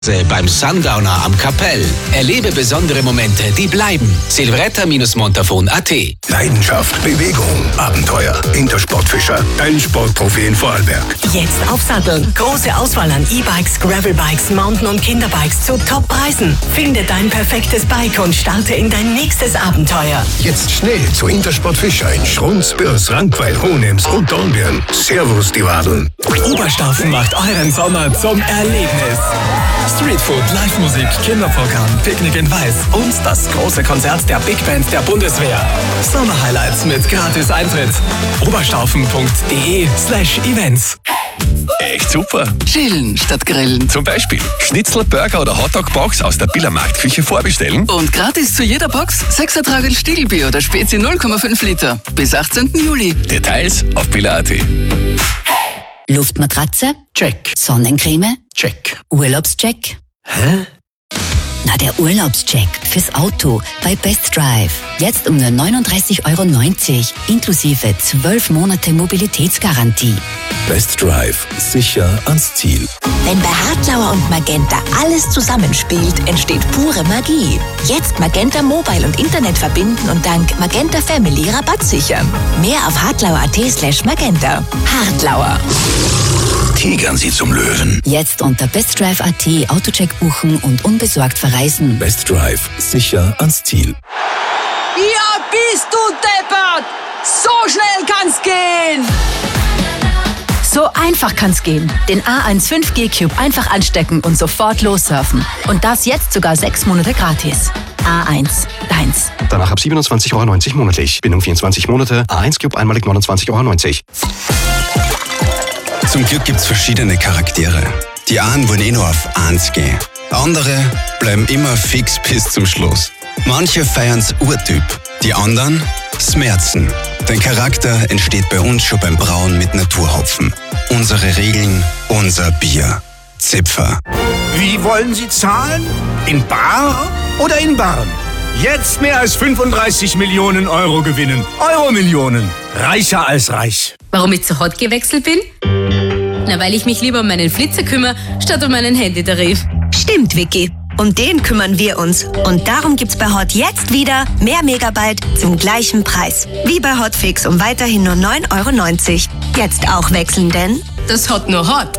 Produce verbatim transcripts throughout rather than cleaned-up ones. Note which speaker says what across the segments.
Speaker 1: Beim Sundowner am Kapell. Erlebe besondere Momente, die bleiben. Silvretta Montafon Punkt a t.
Speaker 2: Leidenschaft, Bewegung, Abenteuer. Intersportfischer, dein Sportprofi in Vorarlberg.
Speaker 3: Jetzt aufsatteln. Große Auswahl an E-Bikes, Gravelbikes, Mountain- und Kinderbikes zu Top-Preisen. Finde dein perfektes Bike und starte in dein nächstes Abenteuer.
Speaker 2: Jetzt schnell zu Intersportfischer in Schrunz, Birs, Rankweil, Hohenems und Dornbirn. Servus, die Wadeln.
Speaker 4: Oberstaufen macht euren Sommer zum Erlebnis. Streetfood, Live-Musik, Kinderprogramm, Picknick in Weiß und das große Konzert der Big Band der Bundeswehr. Sommer-Highlights mit gratis Eintritt. Oberstaufen.de slash Events.
Speaker 5: Echt super.
Speaker 6: Chillen statt grillen.
Speaker 5: Zum Beispiel Schnitzel, Burger oder Hotdog-Box aus der Billermarktküche vorbestellen.
Speaker 6: Und gratis zu jeder Box sechs Ertragen Stiegelbier oder Spezi null Komma fünf Liter. Bis achtzehnten Juli.
Speaker 5: Details auf biller punkt a t.
Speaker 7: Luftmatratze?
Speaker 4: Check.
Speaker 7: Sonnencreme?
Speaker 4: Check.
Speaker 7: Urlaubscheck?
Speaker 4: Hä?
Speaker 7: Na, der Urlaubscheck fürs Auto bei Best Drive. Jetzt um nur neununddreißig Euro neunzig, inklusive zwölf Monate Mobilitätsgarantie.
Speaker 8: Best Drive. Sicher ans Ziel.
Speaker 9: Wenn bei Hartlauer und Magenta alles zusammenspielt, entsteht pure Magie. Jetzt Magenta Mobile und Internet verbinden und dank Magenta Family Rabatt sichern. Mehr auf hartlauer punkt a t slash magenta. Hartlauer.
Speaker 2: Tigern Sie zum Löwen.
Speaker 7: Jetzt unter bestdrive punkt a t Autocheck buchen und unbesorgt verreisen.
Speaker 8: Best Drive. Sicher ans Ziel.
Speaker 10: Ja, bist du deppert! So schnell kann's gehen!
Speaker 11: So einfach kann's gehen. Den A eins fünf G Cube einfach anstecken und sofort lossurfen. Und das jetzt sogar sechs Monate gratis. A eins, deins.
Speaker 12: Danach ab siebenundzwanzig Euro neunzig monatlich. Bindung vierundzwanzig Monate. A eins Cube einmalig neunundzwanzig Euro neunzig.
Speaker 13: Zum Glück gibt's verschiedene Charaktere. Die einen wollen eh nur auf eins gehen. Andere bleiben immer fix bis zum Schluss. Manche feiern's Urtyp, die anderen Smerzen. Dein Charakter entsteht bei uns schon beim Brauen mit Naturhopfen. Unsere Regeln, unser Bier. Zipfer.
Speaker 2: Wie wollen Sie zahlen? In bar oder in Barren? Jetzt mehr als fünfunddreißig Millionen Euro gewinnen. Euro-Millionen. Reicher als reich.
Speaker 14: Warum ich zu Hot gewechselt bin? Na, weil ich mich lieber um meinen Flitzer kümmere, statt um meinen Handytarif.
Speaker 15: Stimmt, Vicky. Um den kümmern wir uns. Und darum gibt's bei Hot jetzt wieder mehr Megabyte zum gleichen Preis. Wie bei Hotfix um weiterhin nur neun Euro neunzig. Jetzt auch wechseln, denn
Speaker 14: das Hot nur Hot.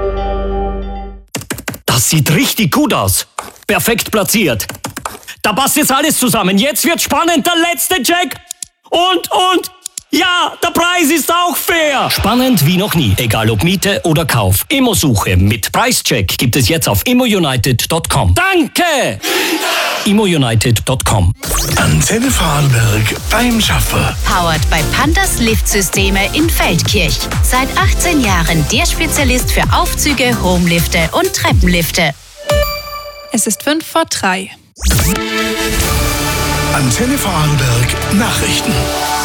Speaker 16: Das sieht richtig gut aus. Perfekt platziert. Da passt jetzt alles zusammen. Jetzt wird spannend. Der letzte Check. Und, und... Ja, der Preis ist auch fair. Spannend wie noch nie, egal ob Miete oder Kauf. Immosuche mit Preischeck gibt es jetzt auf immounited punkt com. Danke! immounited punkt com.
Speaker 2: Antenne Vorarlberg beim Schaffer.
Speaker 17: Powered by Pandas Liftsysteme in Feldkirch. Seit achtzehn Jahren der Spezialist für Aufzüge, Homelifte und Treppenlifte.
Speaker 18: Es ist fünf vor drei.
Speaker 2: Antenne Vorarlberg Nachrichten.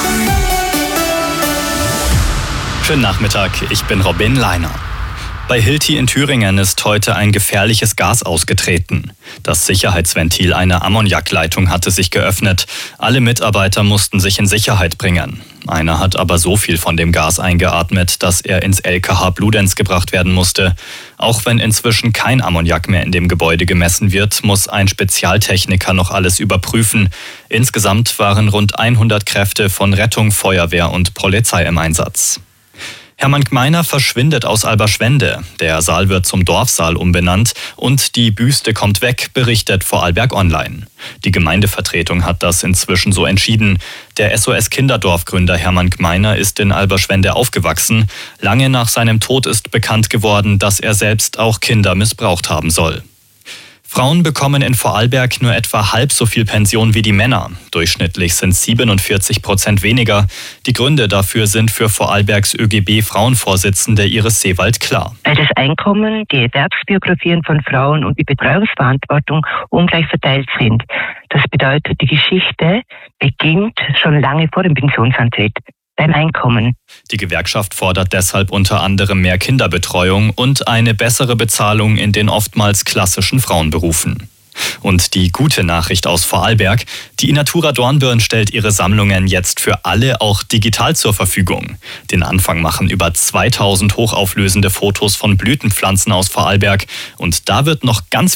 Speaker 19: Schönen Nachmittag, ich bin Robin Leiner. Bei Hilti in Thüringen ist heute ein gefährliches Gas ausgetreten. Das Sicherheitsventil einer Ammoniakleitung hatte sich geöffnet. Alle Mitarbeiter mussten sich in Sicherheit bringen. Einer hat aber so viel von dem Gas eingeatmet, dass er ins L K H Bludenz gebracht werden musste. Auch wenn inzwischen kein Ammoniak mehr in dem Gebäude gemessen wird, muss ein Spezialtechniker noch alles überprüfen. Insgesamt waren rund hundert Kräfte von Rettung, Feuerwehr und Polizei im Einsatz. Hermann Gmeiner verschwindet aus Alberschwende. Der Saal wird zum Dorfsaal umbenannt und die Büste kommt weg, berichtet Vorarlberg Online. Die Gemeindevertretung hat das inzwischen so entschieden. Der S O S-Kinderdorfgründer Hermann Gmeiner ist in Alberschwende aufgewachsen. Lange nach seinem Tod ist bekannt geworden, dass er selbst auch Kinder missbraucht haben soll. Frauen bekommen in Vorarlberg nur etwa halb so viel Pension wie die Männer. Durchschnittlich sind siebenundvierzig Prozent weniger. Die Gründe dafür sind für Vorarlbergs Ö G B-Frauenvorsitzende Iris Seewald klar.
Speaker 20: Weil das Einkommen, die Erwerbsbiografien von Frauen und die Betreuungsverantwortung ungleich verteilt sind. Das bedeutet, die Geschichte beginnt schon lange vor dem Pensionsantritt. Beim Einkommen.
Speaker 19: Die Gewerkschaft fordert deshalb unter anderem mehr Kinderbetreuung und eine bessere Bezahlung in den oftmals klassischen Frauenberufen. Und die gute Nachricht aus Vorarlberg: Die Inatura Dornbirn stellt ihre Sammlungen jetzt für alle auch digital zur Verfügung. Den Anfang machen über zweitausend hochauflösende Fotos von Blütenpflanzen aus Vorarlberg. Und da wird noch ganz